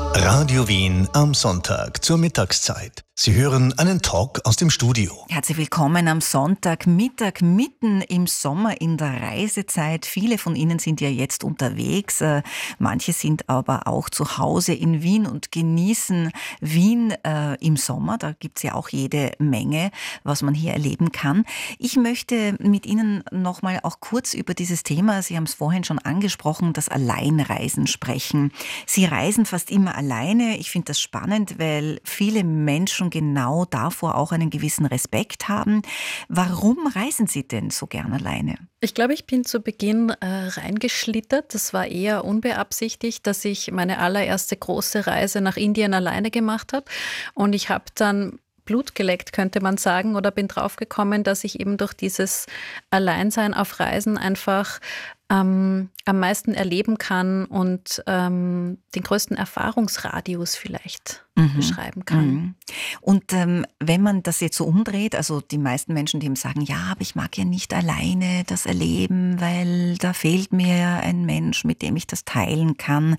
Radio Wien am Sonntag zur Mittagszeit. Sie hören einen Talk aus dem Studio. Herzlich willkommen am Sonntagmittag, mitten im Sommer in der Reisezeit. Viele von Ihnen sind ja jetzt unterwegs. Manche sind aber auch zu Hause in Wien und genießen Wien im Sommer. Da gibt es ja auch jede Menge, was man hier erleben kann. Ich möchte mit Ihnen nochmal auch kurz über dieses Thema, Sie haben es vorhin schon angesprochen, das Alleinreisen sprechen. Sie reisen fast immer alleine. Ich finde das spannend, weil viele Menschen genau davor auch einen gewissen Respekt haben. Warum reisen Sie denn so gern alleine? Ich glaube, ich bin zu Beginn reingeschlittert. Das war eher unbeabsichtigt, dass ich meine allererste große Reise nach Indien alleine gemacht habe. Und ich habe dann Blut geleckt, könnte man sagen, oder bin draufgekommen, dass ich eben durch dieses Alleinsein auf Reisen einfach am meisten erleben kann und den größten Erfahrungsradius vielleicht beschreiben kann. Und wenn man das jetzt so umdreht, also die meisten Menschen, die eben sagen, ja, aber ich mag ja nicht alleine das erleben, weil da fehlt mir ein Mensch, mit dem ich das teilen kann.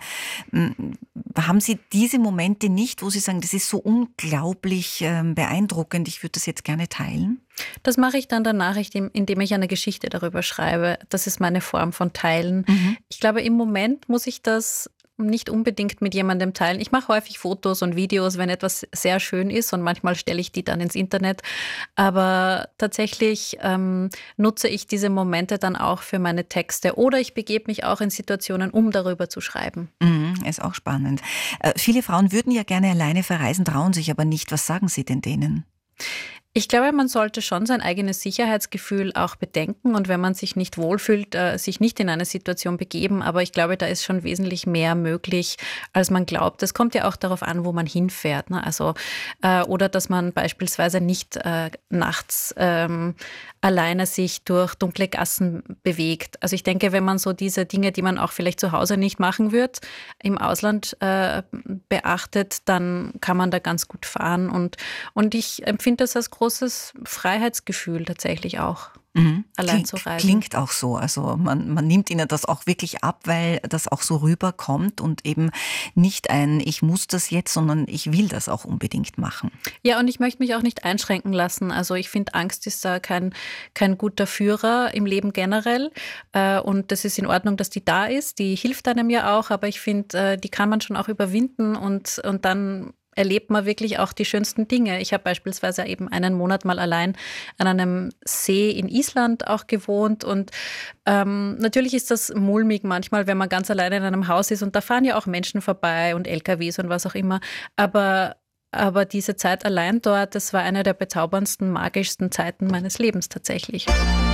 Haben Sie diese Momente nicht, wo Sie sagen, das ist so unglaublich beeindruckend, ich würde das jetzt gerne teilen? Das mache ich dann danach, indem ich eine Geschichte darüber schreibe. Das ist meine Form von Teilen. Ich glaube, im Moment muss ich das nicht unbedingt mit jemandem teilen. Ich mache häufig Fotos und Videos, wenn etwas sehr schön ist, und manchmal stelle ich die dann ins Internet. Aber tatsächlich nutze ich diese Momente dann auch für meine Texte, oder ich begebe mich auch in Situationen, um darüber zu schreiben. Ist auch spannend. Viele Frauen würden ja gerne alleine verreisen, trauen sich aber nicht. Was sagen Sie denn denen? Ich glaube, man sollte schon sein eigenes Sicherheitsgefühl auch bedenken, und wenn man sich nicht wohlfühlt, sich nicht in eine Situation begeben. Aber ich glaube, da ist schon wesentlich mehr möglich, als man glaubt. Es kommt ja auch darauf an, wo man hinfährt, ne? Also, oder dass man beispielsweise nicht nachts alleine sich durch dunkle Gassen bewegt. Also ich denke, wenn man so diese Dinge, die man auch vielleicht zu Hause nicht machen wird, im Ausland beachtet, dann kann man da ganz gut fahren. Und ich empfinde das als großes Freiheitsgefühl tatsächlich auch. Allein zu reisen. Klingt auch so. Also man nimmt ihnen das auch wirklich ab, weil das auch so rüberkommt und eben nicht ein ich muss das jetzt, sondern ich will das auch unbedingt machen. Ja, und ich möchte mich auch nicht einschränken lassen. Also ich finde, Angst ist da kein guter Führer im Leben generell. Und das ist in Ordnung, dass die da ist. Die hilft einem ja auch, aber ich finde, die kann man schon auch überwinden, und dann erlebt man wirklich auch die schönsten Dinge. Ich habe beispielsweise eben einen Monat mal allein an einem See in Island auch gewohnt, und natürlich ist das mulmig manchmal, wenn man ganz alleine in einem Haus ist, und da fahren ja auch Menschen vorbei und LKWs und was auch immer, aber diese Zeit allein dort, das war eine der bezauberndsten, magischsten Zeiten meines Lebens tatsächlich.